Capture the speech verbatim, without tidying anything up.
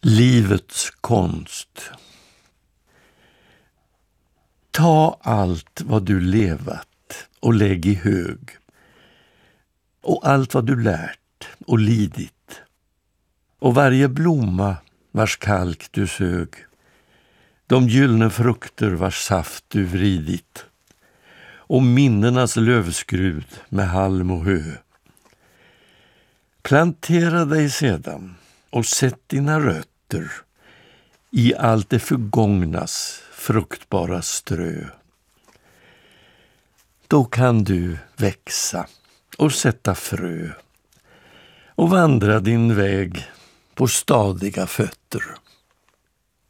Livets konst. Ta allt vad du levat och lägg i hög, och allt vad du lärt och lidit, och varje blomma vars kalk du sög, de gyllene frukter vars saft du vridit, och minnenas lövskrud med halm och hö. Plantera dig sedan och sätt dina rötter i allt det förgångnas fruktbara strö. Då kan du växa och sätta frö och vandra din väg på stadiga fötter.